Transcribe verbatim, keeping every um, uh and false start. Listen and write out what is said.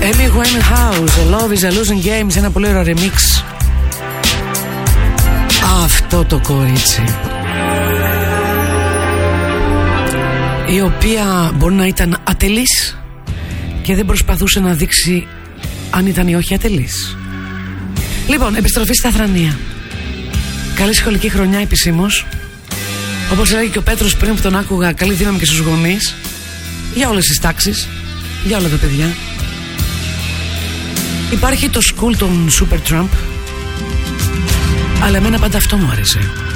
Amy Winehouse, A Love is a Losing Game, σε ένα πολύ ωραίο remix. Αυτό το κορίτσι, η οποία μπορεί να ήταν ατελής και δεν προσπαθούσε να δείξει αν ήταν ή όχι ατελής. Λοιπόν, επιστροφή στα Θρανία. Καλή σχολική χρονιά επισήμως. Όπως έλεγε και ο Πέτρος πριν που τον άκουγα, καλή δύναμη και στους γονείς, για όλες τις τάξεις, για όλα τα παιδιά. Υπάρχει το school των Supertramp, αλλά εμένα πάντα αυτό μου άρεσε.